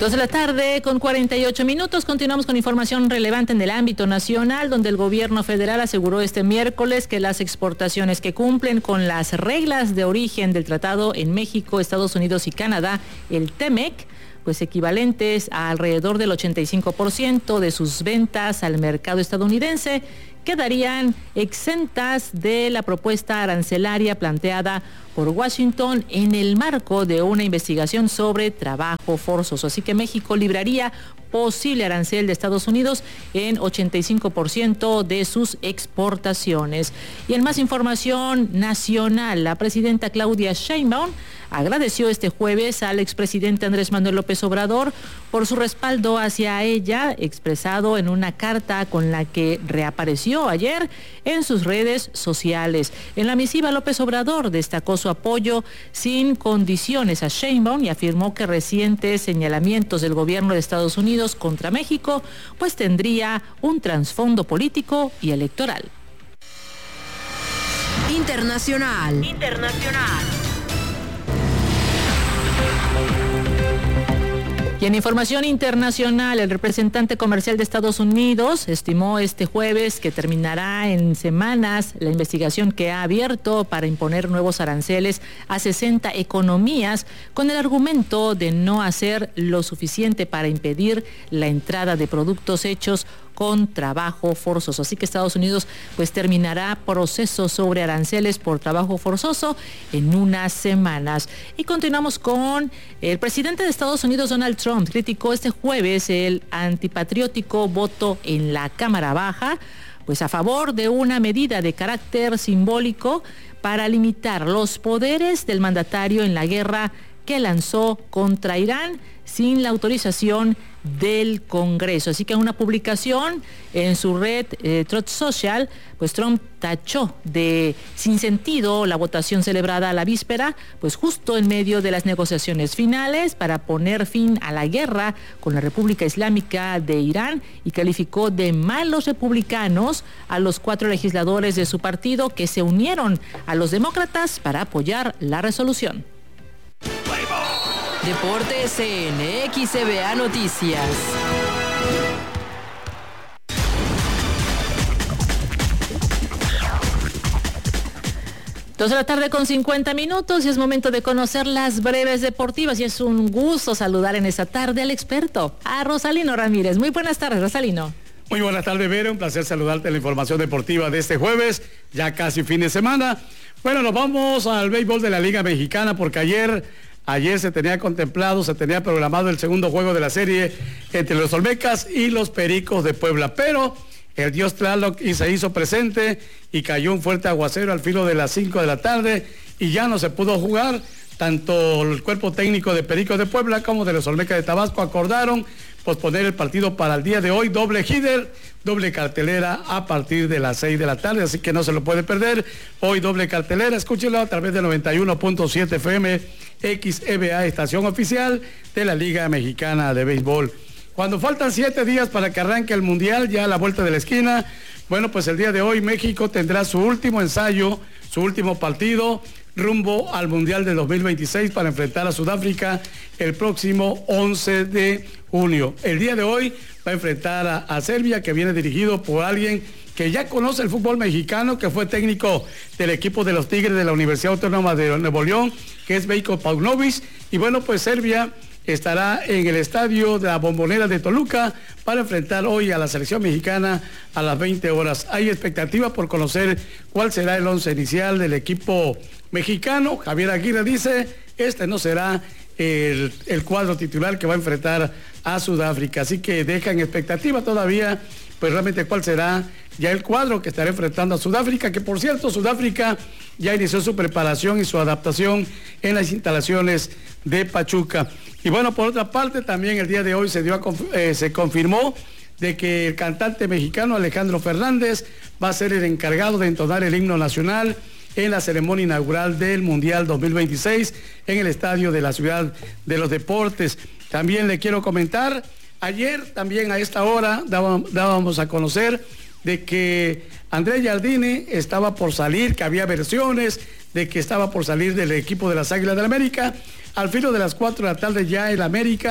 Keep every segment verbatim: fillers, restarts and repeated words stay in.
dos de la tarde con cuarenta y ocho minutos. Continuamos con información relevante en el ámbito nacional, donde el gobierno federal aseguró este miércoles que las exportaciones que cumplen con las reglas de origen del tratado en México, Estados Unidos y Canadá, el T M E C, pues equivalentes a alrededor del ochenta y cinco por ciento de sus ventas al mercado estadounidense, quedarían exentas de la propuesta arancelaria planteada por Washington en el marco de una investigación sobre trabajo forzoso. Así que México libraría posible arancel de Estados Unidos en ochenta y cinco por ciento de sus exportaciones. Y en más información nacional, la presidenta Claudia Sheinbaum agradeció este jueves al expresidente Andrés Manuel López Obrador por su respaldo hacia ella, expresado en una carta con la que reapareció ayer en sus redes sociales. En la misiva, López Obrador destacó su apoyo sin condiciones a Sheinbaum y afirmó que recientes señalamientos del gobierno de Estados Unidos contra México pues tendría un trasfondo político y electoral. Internacional. Internacional. Y en información internacional, el representante comercial de Estados Unidos estimó este jueves que terminará en semanas la investigación que ha abierto para imponer nuevos aranceles a sesenta economías con el argumento de no hacer lo suficiente para impedir la entrada de productos hechos con trabajo forzoso. Así que Estados Unidos pues terminará proceso sobre aranceles por trabajo forzoso en unas semanas. Y continuamos con el presidente de Estados Unidos, Donald Trump, criticó este jueves el antipatriótico voto en la Cámara Baja, pues a favor de una medida de carácter simbólico para limitar los poderes del mandatario en la guerra que lanzó contra Irán sin la autorización del Congreso. Así que en una publicación en su red eh, Truth Social, pues Trump tachó de sin sentido la votación celebrada a la víspera, pues justo en medio de las negociaciones finales para poner fin a la guerra con la República Islámica de Irán, y calificó de malos republicanos a los cuatro legisladores de su partido que se unieron a los demócratas para apoyar la resolución. Deportes C N X C B A Noticias. Dos de la tarde con cincuenta minutos y es momento de conocer las breves deportivas, y es un gusto saludar en esta tarde al experto, a Rosalino Ramírez. Muy buenas tardes, Rosalino. Muy buenas tardes, Vera, un placer saludarte en la información deportiva de este jueves, ya casi fin de semana. Bueno, nos vamos al béisbol de la Liga Mexicana porque ayer... Ayer se tenía contemplado, se tenía programado el segundo juego de la serie entre los Olmecas y los Pericos de Puebla, pero el dios Tlaloc se hizo presente y cayó un fuerte aguacero al filo de las cinco de la tarde y ya no se pudo jugar. Tanto el cuerpo técnico de Pericos de Puebla como de los Olmecas de Tabasco acordaron posponer el partido para el día de hoy, doble hitter, doble cartelera a partir de las seis de la tarde, así que no se lo puede perder. Hoy doble cartelera, escúchelo a través de noventa y uno punto siete F M, X E B A, estación oficial de la Liga Mexicana de Béisbol. Cuando faltan siete días para que arranque el Mundial, ya a la vuelta de la esquina, bueno, pues el día de hoy México tendrá su último ensayo, su último partido, rumbo al Mundial de dos mil veintiséis para enfrentar a Sudáfrica el próximo once de junio. El día de hoy va a enfrentar a, a Serbia, que viene dirigido por alguien que ya conoce el fútbol mexicano, que fue técnico del equipo de los Tigres de la Universidad Autónoma de Nuevo León, que es Veljko Paunović. Y bueno, pues Serbia estará en el estadio de la Bombonera de Toluca para enfrentar hoy a la selección mexicana a las veinte horas. Hay expectativa por conocer cuál será el once inicial del equipo mexicano. Javier Aguirre dice, este no será el, el cuadro titular que va a enfrentar a Sudáfrica, así que dejan expectativa todavía, pues realmente cuál será ya el cuadro que estará enfrentando a Sudáfrica, que por cierto Sudáfrica ya inició su preparación y su adaptación en las instalaciones de Pachuca. Y bueno, por otra parte, también el día de hoy se dio a, eh, se confirmó de que el cantante mexicano Alejandro Fernández va a ser el encargado de entonar el himno nacional en la ceremonia inaugural del Mundial dos mil veintiséis en el estadio de la Ciudad de los Deportes. También le quiero comentar, ayer también a esta hora dábamos, dábamos a conocer de que Andrés Jardine estaba por salir, que había versiones de que estaba por salir del equipo de las Águilas del América. Al filo de las cuatro de la tarde ya el América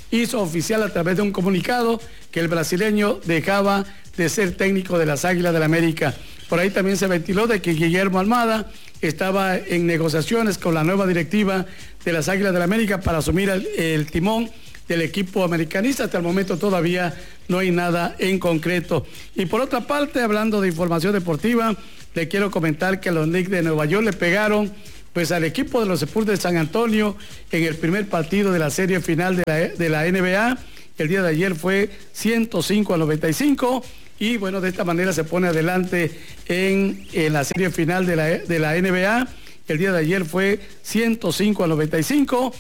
hizo oficial a través de un comunicado que el brasileño dejaba de ser técnico de las Águilas del América. Por ahí también se ventiló de que Guillermo Almada estaba en negociaciones con la nueva directiva de las Águilas del América para asumir el, el timón del equipo americanista. Hasta el momento todavía no hay nada en concreto. Y por otra parte, hablando de información deportiva, le quiero comentar que los Knicks de Nueva York le pegaron pues al equipo de los Spurs de San Antonio en el primer partido de la serie final de la, de la N B A. El día de ayer fue ciento cinco a noventa y cinco y bueno, de esta manera se pone adelante en, en la serie final de la, de la N B A. El día de ayer fue ciento cinco a noventa y cinco.